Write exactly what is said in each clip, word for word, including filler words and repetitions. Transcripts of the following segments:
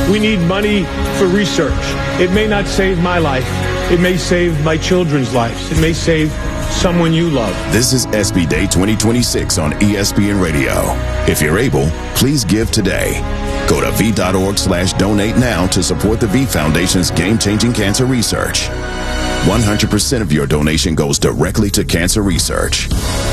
We need money for research. It may not save my life. It may save my children's lives. It may save someone you love. This is S B Day twenty twenty-six on E S P N Radio. If you're able, please give today. Go to V.org slash donate now to support the V Foundation's game-changing cancer research. one hundred percent of your donation goes directly to cancer research.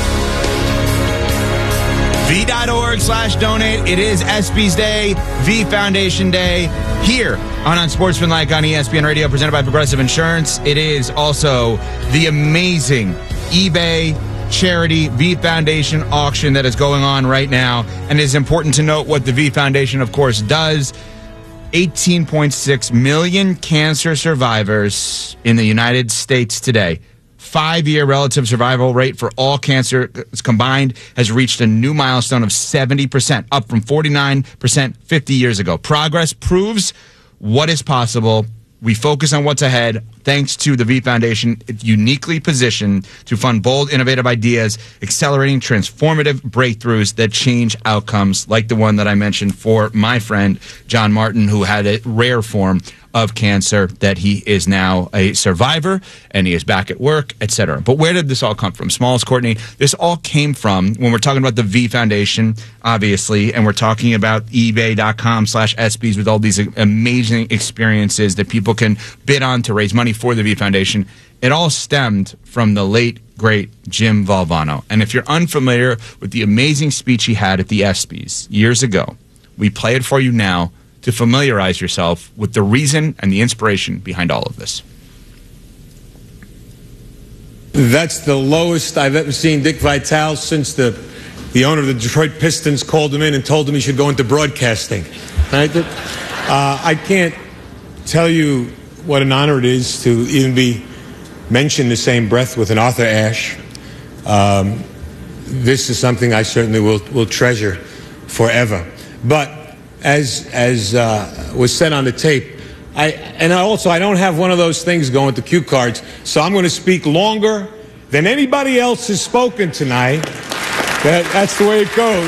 V.org slash donate. It is ESPYs Day, V Foundation Day, here on Unsportsmanlike on E S P N Radio, presented by Progressive Insurance. It is also the amazing eBay charity V Foundation auction that is going on right now. And it is important to note what the V Foundation, of course, does. eighteen point six million cancer survivors in the United States today. Five-year relative survival rate for all cancer combined has reached a new milestone of seventy percent, up from forty-nine percent fifty years ago. Progress proves what is possible. We focus on what's ahead thanks to the V Foundation. It's uniquely positioned to fund bold, innovative ideas, accelerating transformative breakthroughs that change outcomes, like the one that I mentioned for my friend John Martin, who had a rare form of cancer, that he is now a survivor and he is back at work, et cetera. But where did this all come from? Smalls, Courtney, this all came from when we're talking about the V Foundation, obviously, and we're talking about ebay.com slash ESPYs with all these amazing experiences that people can bid on to raise money for the V Foundation. It all stemmed from the late, great Jim Valvano. And if you're unfamiliar with the amazing speech he had at the ESPYs years ago, we play it for you now to familiarize yourself with the reason and the inspiration behind all of this. That's the lowest I've ever seen Dick Vitale since the the owner of the Detroit Pistons called him in and told him he should go into broadcasting. Right? Uh, I can't tell you what an honor it is to even be mentioned in the same breath with an Arthur Ashe. Um, this is something I certainly will will treasure forever. But as as uh, was said on the tape, I and I also I don't have one of those things going with the cue cards, so I'm going to speak longer than anybody else has spoken tonight. That, that's the way it goes.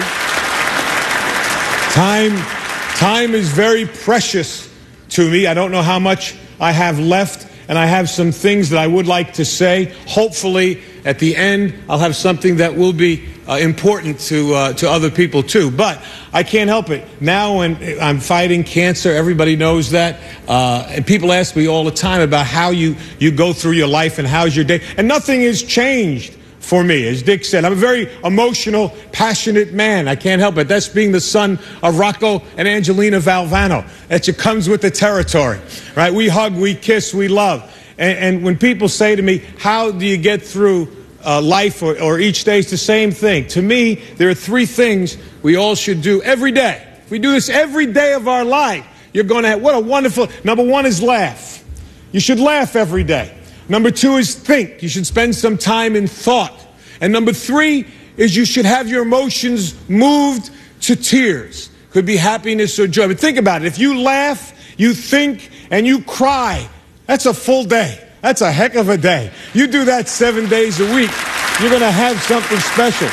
Time time is very precious to me. I don't know how much I have left, and I have some things that I would like to say. Hopefully, at the end, I'll have something that will be uh, important to uh, to other people too. But I can't help it. Now, when I'm fighting cancer, everybody knows that, uh, and people ask me all the time about how you you go through your life and how's your day, and nothing has changed for me. As Dick said, I'm a very emotional, passionate man. I can't help it. That's being the son of Rocco and Angelina Valvano. That just comes with the territory, right? We hug, we kiss, we love. And, and when people say to me, how do you get through uh, life or, or each day, it's the same thing. To me, there are three things we all should do every day. If we do this every day of our life, you're going to have, what a wonderful, number one is laugh. You should laugh every day. Number two is think. You should spend some time in thought. And number three is you should have your emotions moved to tears. Could be happiness or joy. But think about it. If you laugh, you think, and you cry, that's a full day. That's a heck of a day. You do that seven days a week, you're going to have something special.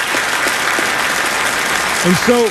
And so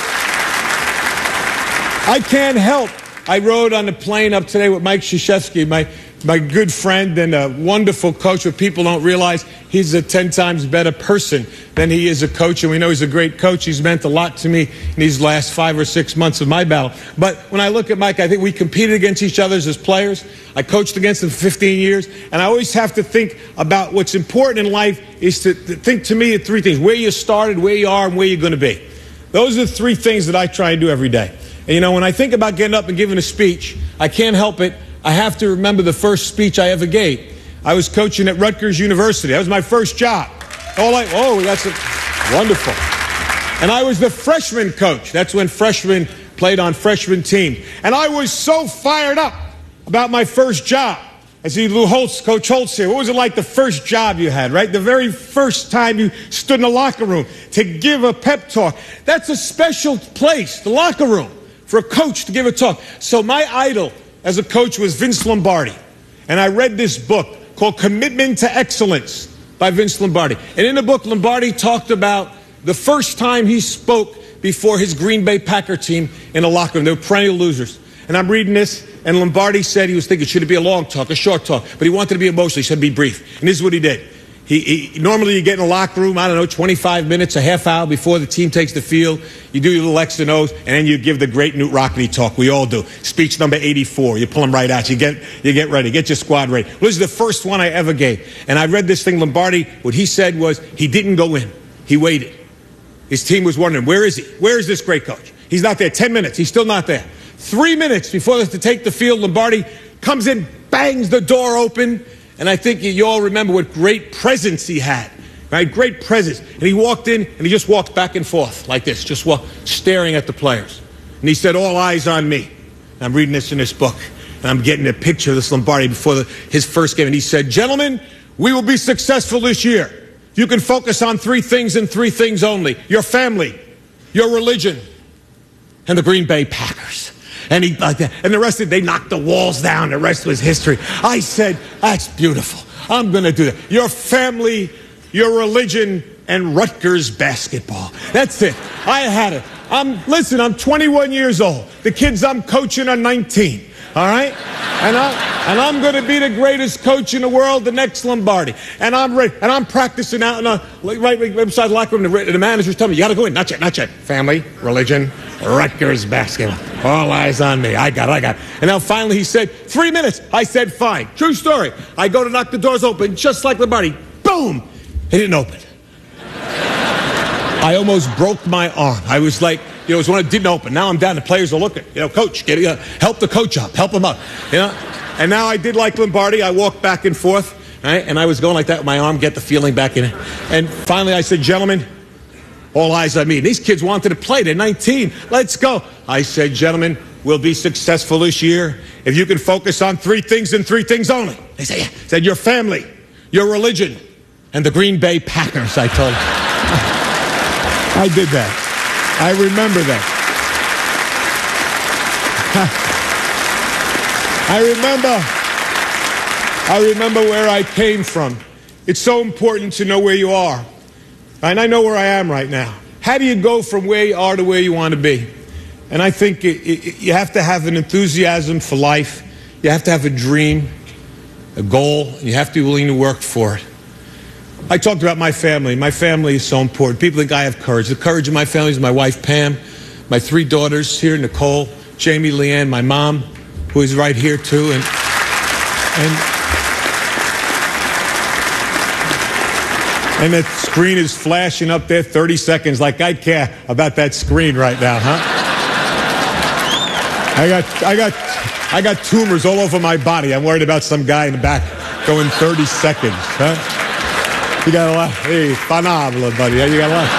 I can't help. I rode on the plane up today with Mike Krzyzewski, my my good friend and a wonderful coach. What people don't realize, he's a ten times better person than he is a coach. And we know he's a great coach. He's meant a lot to me in these last five or six months of my battle. But when I look at Mike, I think we competed against each other as players. I coached against him for fifteen years. And I always have to think about what's important in life is to, to think to me of three things: where you started, where you are, and where you're going to be. Those are the three things that I try and do every day. And, you know, when I think about getting up and giving a speech, I can't help it. I have to remember the first speech I ever gave. I was coaching at Rutgers University. That was my first job. All I, oh, that's a, wonderful. And I was the freshman coach. That's when freshmen played on freshman teams. And I was so fired up about my first job. I see Lou Holtz, Coach Holtz here. What was it like the first job you had, right? The very first time you stood in the locker room to give a pep talk. That's a special place, the locker room, for a coach to give a talk. So my idol as a coach was Vince Lombardi. And I read this book called Commitment to Excellence by Vince Lombardi. And in the book, Lombardi talked about the first time he spoke before his Green Bay Packer team in a locker room. They were perennial losers. And I'm reading this, and Lombardi said he was thinking, should it be a long talk, a short talk? But he wanted to be emotional. He said, be brief. And this is what he did. He, he, normally you get in the locker room, I don't know, twenty-five minutes, a half hour before the team takes the field. You do your little X and O's, and then you give the great Newt Rockne talk. We all do. Speech number eighty-four. You pull them right out. You get, you get ready. Get your squad ready. Well, this is the first one I ever gave. And I read this thing, Lombardi, what he said was he didn't go in. He waited. His team was wondering, where is he? Where is this great coach? He's not there. Ten minutes. He's still not there. Three minutes before they have to take the field, Lombardi comes in, bangs the door open. And I think you all remember what great presence he had, right? Great presence. And he walked in, and he just walked back and forth like this, just walk, staring at the players. And he said, all eyes on me. And I'm reading this in this book, and I'm getting a picture of this Lombardi before the, his first game. And he said, gentlemen, we will be successful this year. You can focus on three things and three things only. Your family, your religion, and the Green Bay Packers. And he like that. And the rest of it, they knocked the walls down. The rest was history. I said, that's beautiful. I'm going to do that. Your family, your religion, and Rutgers basketball. That's it. I had it. I'm listen, I'm twenty-one years old. The kids I'm coaching are nineteen. All right? And I'm, and I'm going to be the greatest coach in the world, the next Lombardi. And I'm ready. And I'm practicing out in a, right, right beside the locker room. The, the manager's telling me, you got to go in. Not yet, not yet. Family, religion, Rutgers basketball. All eyes on me. I got it, I got it. And now finally he said, three minutes. I said, fine. True story. I go to knock the doors open, just like Lombardi. Boom! It didn't open. I almost broke my arm. I was like, you know, it was when it didn't open. Now I'm down. The players are looking. You know, coach, get, uh, help the coach up. Help him up. You know? And now I did like Lombardi. I walked back and forth, right? And I was going like that with my arm, get the feeling back in it. And finally I said, gentlemen, all eyes on me. These kids wanted to play. They're nineteen. Let's go. I said, gentlemen, we'll be successful this year if you can focus on three things and three things only. They said, yeah. I said, your family, your religion, and the Green Bay Packers, I told them. I did that. I remember that. I remember, I remember where I came from. It's so important to know where you are. And I know where I am right now. How do you go from where you are to where you want to be? And I think it, it, you have to have an enthusiasm for life. You have to have a dream, a goal, and you have to be willing to work for it. I talked about my family. My family is so important. People think I have courage. The courage of my family is my wife, Pam, my three daughters here, Nicole, Jamie, Leanne, my mom, who is right here too. And, and, and that screen is flashing up there thirty seconds like I care about that screen right now, huh? I got, I got, I got tumors all over my body. I'm worried about some guy in the back going thirty seconds, huh? You got a lot. Hey, phenomenal, buddy. You got a lot.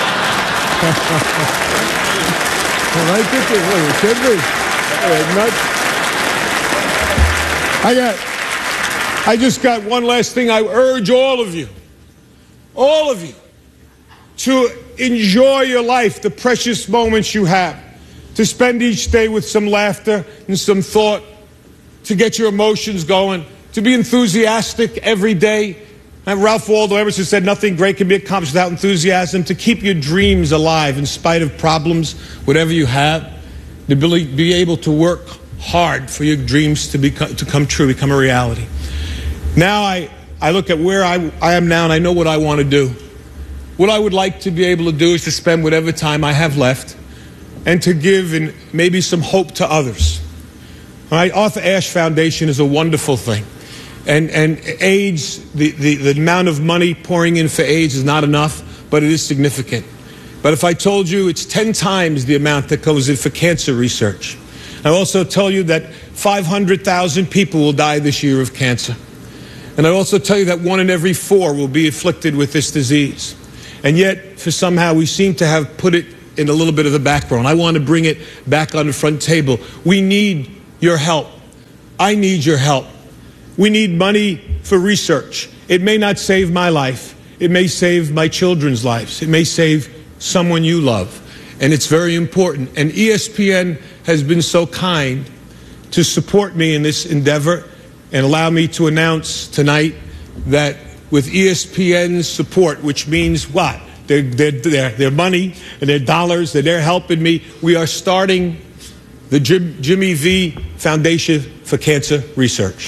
I got, I just got one last thing. I urge all of you, all of you, to enjoy your life, the precious moments you have, to spend each day with some laughter and some thought, to get your emotions going, to be enthusiastic every day. And Ralph Waldo Emerson said nothing great can be accomplished without enthusiasm. To keep your dreams alive in spite of problems, whatever you have, to be able to work hard for your dreams to become, to come true, become a reality. Now I, I look at where I, I am now and I know what I want to do. What I would like to be able to do is to spend whatever time I have left and to give and maybe some hope to others. All right? Arthur Ashe Foundation is a wonderful thing. And, and AIDS, the, the, the amount of money pouring in for AIDS is not enough, but it is significant. But if I told you it's ten times the amount that goes in for cancer research. I also tell you that five hundred thousand people will die this year of cancer. And I also tell you that one in every four will be afflicted with this disease. And yet, for somehow, we seem to have put it in a little bit of the background. I want to bring it back on the front table. We need your help. I need your help. We need money for research. It may not save my life. It may save my children's lives. It may save someone you love. And it's very important. And E S P N has been so kind to support me in this endeavor and allow me to announce tonight that with E S P N's support, which means what? Their, their, their, their money and their dollars, that they're helping me, we are starting the Jim, Jimmy V Foundation for Cancer Research.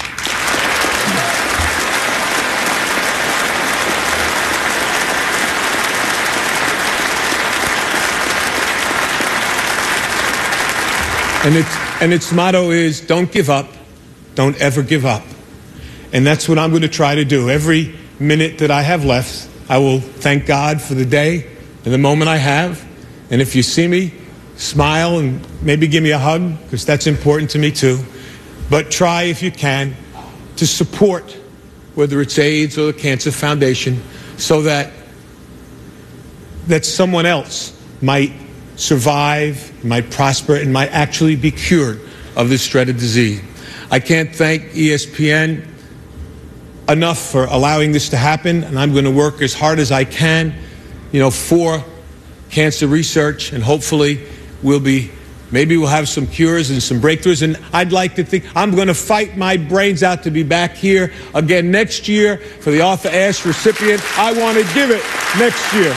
And its, and its motto is, don't give up, don't ever give up. And that's what I'm going to try to do. Every minute that I have left, I will thank God for the day and the moment I have. And if you see me, smile and maybe give me a hug, because that's important to me too. But try, if you can, to support, whether it's AIDS or the Cancer Foundation, so that, that someone else might survive, might prosper, and might actually be cured of this dreaded disease. I can't thank E S P N enough for allowing this to happen, and I'm going to work as hard as I can, you know, for cancer research, and hopefully we'll be, maybe we'll have some cures and some breakthroughs. And I'd like to think I'm going to fight my brains out to be back here again next year for the Arthur Ashe recipient. I want to give it next year.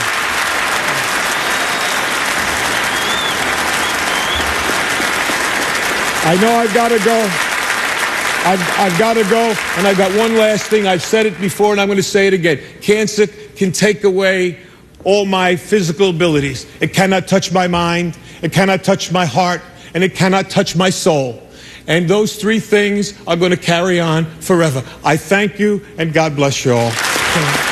I know I've got to go. I've, I've got to go. And I've got one last thing. I've said it before, and I'm going to say it again. Cancer can take away all my physical abilities. It cannot touch my mind. It cannot touch my heart. And it cannot touch my soul. And those three things are going to carry on forever. I thank you, and God bless you all.